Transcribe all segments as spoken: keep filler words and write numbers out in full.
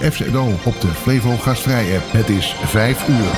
F Z O op de Flevo Gastvrij app. Het is vijf uur.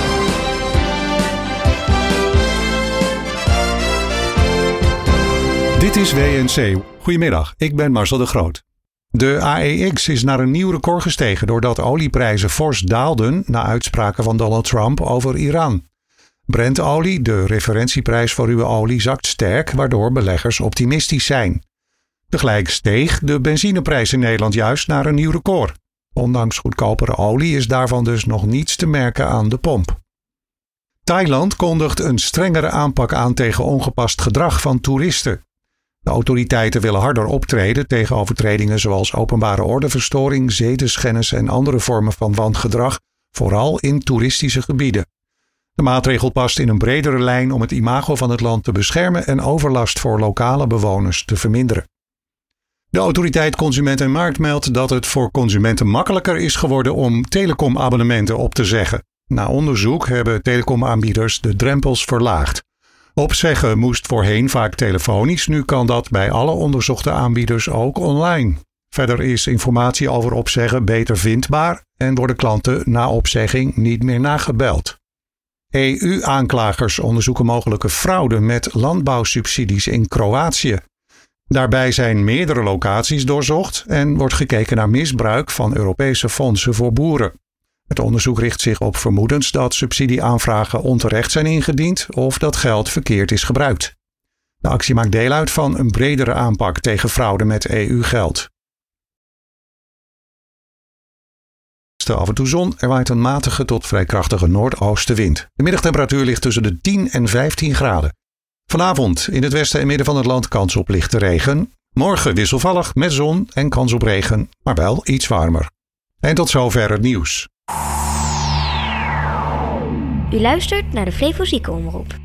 Dit is W N C. Goedemiddag, ik ben Marcel de Groot. De A E X is naar een nieuw record gestegen doordat olieprijzen fors daalden na uitspraken van Donald Trump over Iran. Brentolie, de referentieprijs voor ruwe olie, zakt sterk, waardoor beleggers optimistisch zijn. Tegelijk steeg de benzineprijs in Nederland juist naar een nieuw record. Ondanks goedkopere olie is daarvan dus nog niets te merken aan de pomp. Thailand kondigt een strengere aanpak aan tegen ongepast gedrag van toeristen. De autoriteiten willen harder optreden tegen overtredingen zoals openbare ordeverstoring, zedenschennis en andere vormen van wangedrag, vooral in toeristische gebieden. De maatregel past in een bredere lijn om het imago van het land te beschermen en overlast voor lokale bewoners te verminderen. De autoriteit Consument en Markt meldt dat het voor consumenten makkelijker is geworden om telecomabonnementen op te zeggen. Na onderzoek hebben telecomaanbieders de drempels verlaagd. Opzeggen moest voorheen vaak telefonisch, nu kan dat bij alle onderzochte aanbieders ook online. Verder is informatie over opzeggen beter vindbaar en worden klanten na opzegging niet meer nagebeld. E U-aanklagers onderzoeken mogelijke fraude met landbouwsubsidies in Kroatië. Daarbij zijn meerdere locaties doorzocht en wordt gekeken naar misbruik van Europese fondsen voor boeren. Het onderzoek richt zich op vermoedens dat subsidieaanvragen onterecht zijn ingediend of dat geld verkeerd is gebruikt. De actie maakt deel uit van een bredere aanpak tegen fraude met E U-geld. Af en toe zon, er waait een matige tot vrij krachtige noordoostenwind. De middagtemperatuur ligt tussen de tien en vijftien graden. Vanavond in het westen en midden van het land kans op lichte regen. Morgen wisselvallig met zon en kans op regen, maar wel iets warmer. En tot zover het nieuws. U luistert naar de Flevo Ziekenomroep.